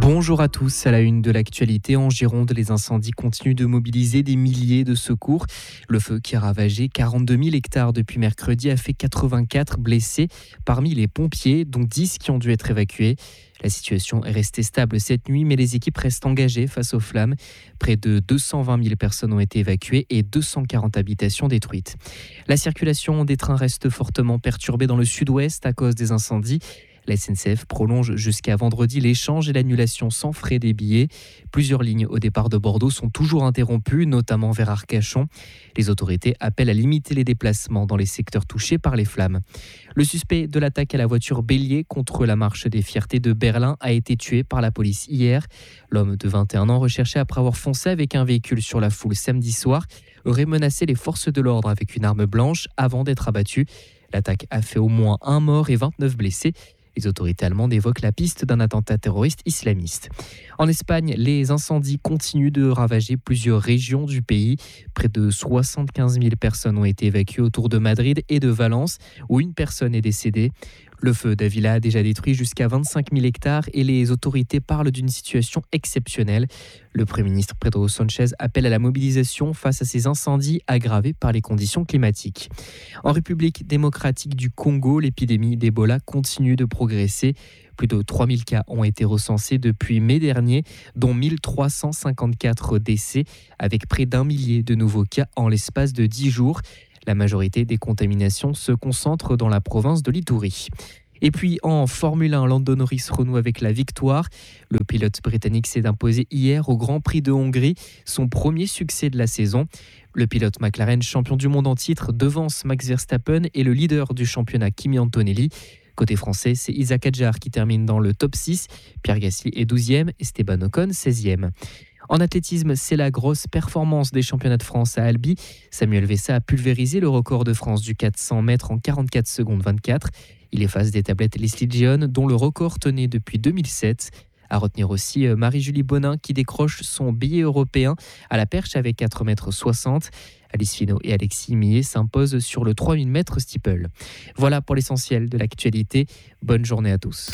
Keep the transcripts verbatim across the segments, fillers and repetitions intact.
Bonjour à tous, à la une de l'actualité en Gironde, les incendies continuent de mobiliser des milliers de secours. Le feu qui a ravagé quarante-deux mille hectares depuis mercredi a fait quatre-vingt-quatre blessés parmi les pompiers, dont dix qui ont dû être évacués. La situation est restée stable cette nuit, mais les équipes restent engagées face aux flammes. Près de deux cent vingt mille personnes ont été évacuées et deux cent quarante habitations détruites. La circulation des trains reste fortement perturbée dans le sud-ouest à cause des incendies. La S N C F prolonge jusqu'à vendredi l'échange et l'annulation sans frais des billets. Plusieurs lignes au départ de Bordeaux sont toujours interrompues, notamment vers Arcachon. Les autorités appellent à limiter les déplacements dans les secteurs touchés par les flammes. Le suspect de l'attaque à la voiture bélier contre la marche des fiertés de Berlin a été tué par la police hier. L'homme de vingt et un ans, recherché après avoir foncé avec un véhicule sur la foule samedi soir, aurait menacé les forces de l'ordre avec une arme blanche avant d'être abattu. L'attaque a fait au moins un mort et vingt-neuf blessés. Les autorités allemandes évoquent la piste d'un attentat terroriste islamiste. En Espagne, les incendies continuent de ravager plusieurs régions du pays. Près de soixante-quinze mille personnes ont été évacuées autour de Madrid et de Valence, où une personne est décédée. Le feu d'Avila a déjà détruit jusqu'à vingt-cinq mille hectares et les autorités parlent d'une situation exceptionnelle. Le Premier ministre Pedro Sánchez appelle à la mobilisation face à ces incendies aggravés par les conditions climatiques. En République démocratique du Congo, l'épidémie d'Ebola continue de progresser. Plus de trois mille cas ont été recensés depuis mai dernier, dont mille trois cent cinquante-quatre décès, avec près d'un millier de nouveaux cas en l'espace de dix jours. La majorité des contaminations se concentre dans la province de l'Ituri. Et puis en Formule un, Lando Norris renoue avec la victoire. Le pilote britannique s'est imposé hier au Grand Prix de Hongrie, son premier succès de la saison. Le pilote McLaren, champion du monde en titre, devance Max Verstappen et le leader du championnat Kimi Antonelli. Côté français, c'est Isaac Hadjar qui termine dans le top six, Pierre Gasly est douzième, Esteban Ocon seizième. En athlétisme, c'est la grosse performance des championnats de France à Albi. Samuel Vessa a pulvérisé le record de France du quatre cents mètres en quarante-quatre secondes vingt-quatre. Il efface des tablettes Leslie Dion, dont le record tenait depuis deux mille sept. À retenir aussi Marie-Julie Bonin qui décroche son billet européen à la perche avec quatre mètres soixante. Alice Finot et Alexis Millet s'imposent sur le trois mille mètres steeple. Voilà pour l'essentiel de l'actualité. Bonne journée à tous.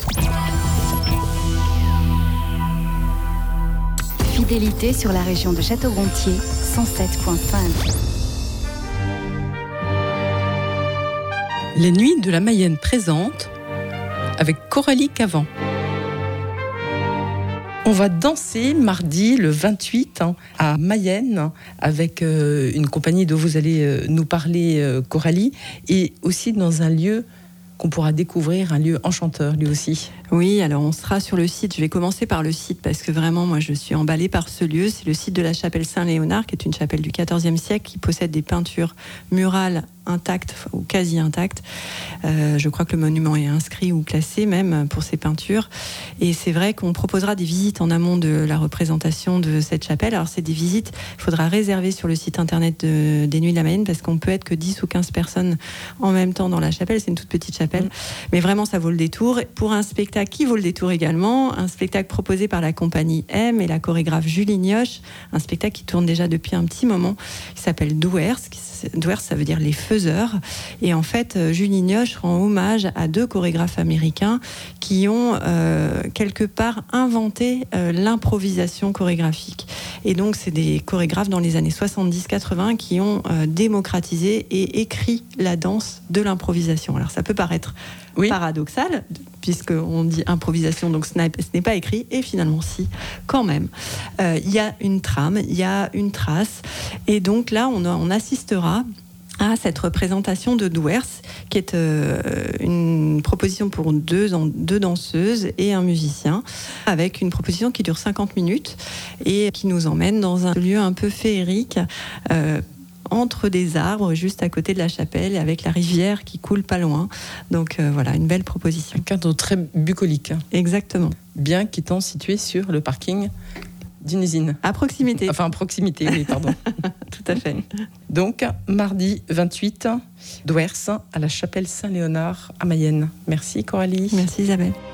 Fidélité sur la région de Château-Gontier, cent sept virgule cinq. Les Nuits de la Mayenne présente avec Coralie Cavan. On va danser mardi le vingt-huit hein, à Mayenne avec euh, une compagnie dont vous allez euh, nous parler, euh, Coralie, et aussi dans un lieu qu'on pourra découvrir, un lieu enchanteur lui aussi. Oui, alors on sera sur le site. Je vais commencer par le site parce que vraiment, moi, je suis emballée par ce lieu. C'est le site de la chapelle Saint-Léonard, qui est une chapelle du quatorzième siècle qui possède des peintures murales intactes ou quasi intactes. Euh, je crois que le monument est inscrit ou classé même pour ces peintures. Et c'est vrai qu'on proposera des visites en amont de la représentation de cette chapelle. Alors c'est des visites, il faudra réserver sur le site internet de, des Nuits de la Mayenne parce qu'on peut être que dix ou quinze personnes en même temps dans la chapelle. C'est une toute petite chapelle. Mmh. Mais vraiment, ça vaut le détour. Pour un spectacle qui vaut le détour également, un spectacle proposé par la compagnie M et la chorégraphe Julie Nioche, un spectacle qui tourne déjà depuis un petit moment, qui s'appelle Douers. Douers, ça veut dire les faiseurs. Et en fait, Julie Nioche rend hommage à deux chorégraphes américains qui ont euh, quelque part inventé euh, l'improvisation chorégraphique. Et donc, c'est des chorégraphes dans les années soixante-dix quatre-vingts qui ont euh, démocratisé et écrit la danse de l'improvisation. Alors, ça peut paraître oui. paradoxal, puisqu'on dit improvisation, donc ce n'est pas écrit, et finalement si, quand même. Il euh, y a une trame, il y a une trace, et donc là, on, on assistera à cette représentation de Douers, qui est euh, une proposition pour deux, deux danseuses et un musicien, avec une proposition qui dure cinquante minutes, et qui nous emmène dans un lieu un peu féerique, euh, entre des arbres, juste à côté de la chapelle, avec la rivière qui coule pas loin. Donc euh, voilà, une belle proposition. Un cadre très bucolique. Exactement. Bien qu'étant situé sur le parking d'une usine. À proximité. Enfin, à proximité, oui, pardon. Tout à fait. Donc, mardi vingt-huit, Douers, à la chapelle Saint-Léonard, à Mayenne. Merci, Coralie. Merci, Isabelle.